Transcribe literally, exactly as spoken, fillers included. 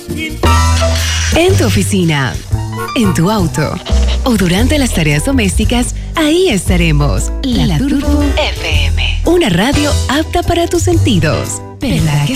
En tu oficina, en tu auto o durante las tareas domésticas, ahí estaremos. La, La Turbo F M. Una radio apta para tus sentidos. ¿Verdad que